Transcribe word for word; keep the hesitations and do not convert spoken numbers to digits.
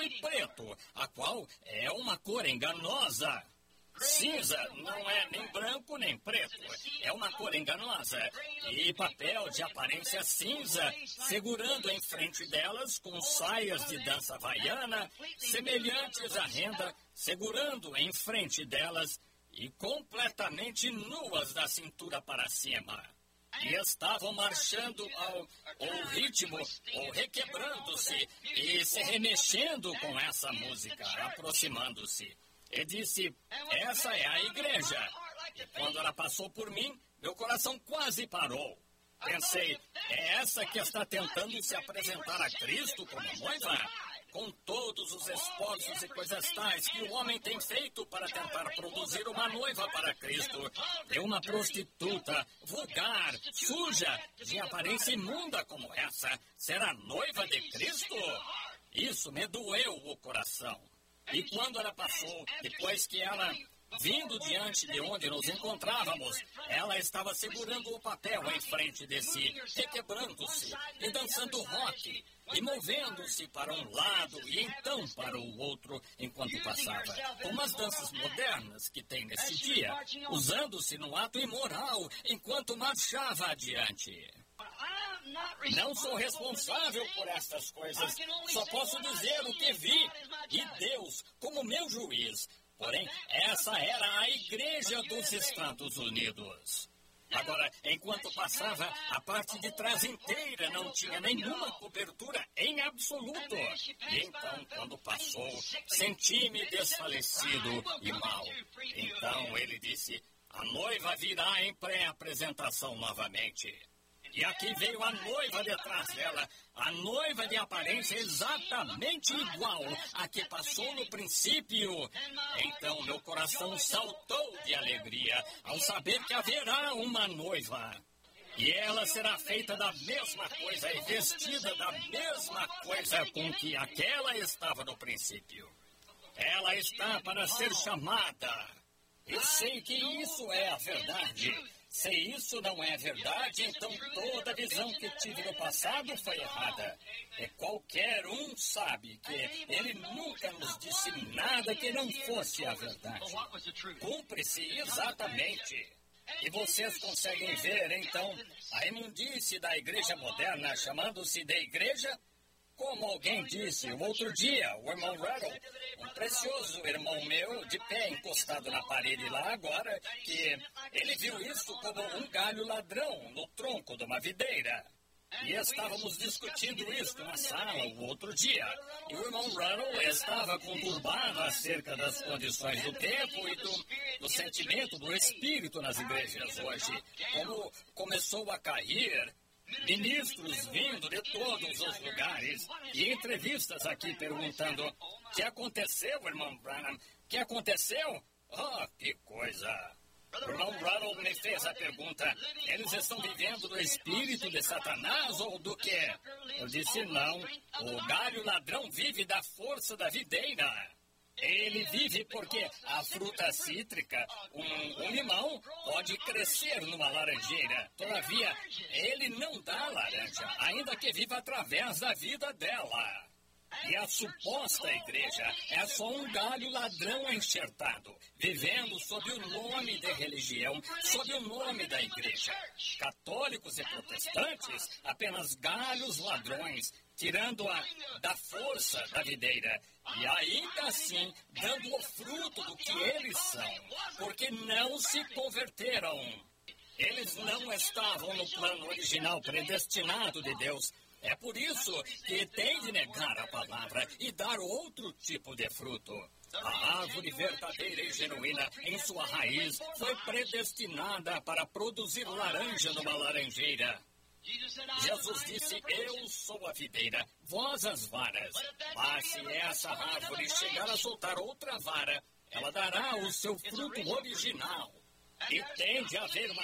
branco e preto, a qual é uma cor enganosa. Cinza não é nem branco nem preto, é uma cor enganosa. E papel de aparência cinza, segurando em frente delas com saias de dança havaiana, semelhantes à renda, segurando em frente delas e completamente nuas da cintura para cima. E estavam marchando ao, ao ritmo, ou requebrando-se e se remexendo com essa música, aproximando-se. E disse, essa é a igreja. E quando ela passou por mim, meu coração quase parou. Pensei, é essa que está tentando se apresentar a Cristo como noiva? Com todos os esforços e coisas tais que o homem tem feito para tentar produzir uma noiva para Cristo, e uma prostituta vulgar, suja, de aparência imunda como essa, será noiva de Cristo? Isso me doeu o coração. E quando ela passou, depois que ela, vindo diante de onde nos encontrávamos, ela estava segurando o papel em frente de si, requebrando-se e dançando rock, e movendo-se para um lado e então para o outro enquanto passava, como as danças modernas que tem nesse dia, usando-se num ato imoral enquanto marchava adiante. Não sou responsável por estas coisas, só posso dizer o que vi, e Deus, como meu juiz. Porém, essa era a Igreja dos Estados Unidos. Agora, enquanto passava, a parte de trás inteira não tinha nenhuma cobertura em absoluto. E então, quando passou, senti-me desfalecido e mal. Então ele disse, a noiva virá em pré-apresentação novamente. E aqui veio a noiva detrás dela, a noiva de aparência exatamente igual à que passou no princípio. Então meu coração saltou de alegria ao saber que haverá uma noiva. E ela será feita da mesma coisa e vestida da mesma coisa com que aquela estava no princípio. Ela está para ser chamada. E sei que isso é a verdade. Se isso não é verdade, então toda a visão que tive no passado foi errada. E qualquer um sabe que ele nunca nos disse nada que não fosse a verdade. Cumpre-se exatamente. E vocês conseguem ver, então, a imundície da igreja moderna chamando-se de igreja? Como alguém disse o outro dia, o irmão Rattle, um precioso irmão meu, de pé encostado na parede lá agora, que ele viu isso como um galho ladrão no tronco de uma videira. E estávamos discutindo isso na sala o outro dia. E o irmão Rattle estava conturbado acerca das condições do tempo e do, do sentimento do espírito nas igrejas hoje. Como começou a cair ministros vindo de todos os lugares e entrevistas aqui perguntando, o que aconteceu, irmão Branham? O que aconteceu? Oh, que coisa! O irmão Ronald me fez a pergunta, eles estão vivendo do espírito de Satanás ou do quê? Eu disse, não, o galho ladrão vive da força da videira. Ele vive porque a fruta cítrica, um, um limão, pode crescer numa laranjeira. Todavia, ele não dá laranja, ainda que viva através da vida dela. E a suposta igreja é só um galho ladrão enxertado, vivendo sob o nome de religião, sob o nome da igreja. Católicos e protestantes, apenas galhos ladrões, tirando-a da força da videira, e ainda assim dando o fruto do que eles são, porque não se converteram. Eles não estavam no plano original predestinado de Deus. É por isso que tem de negar a palavra e dar outro tipo de fruto. A árvore verdadeira e genuína, em sua raiz, foi predestinada para produzir laranja numa laranjeira. Jesus disse, eu sou a videira, vós as varas. Mas se essa árvore chegar a soltar outra vara, ela dará o seu fruto original. E tem de haver uma